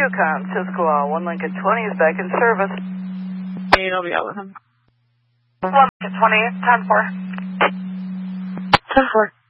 Yukon, Cisco 1 Lincoln 20 is back in service. Hey, I'll be out with him. 1 Lincoln 20, time 4. 10-4.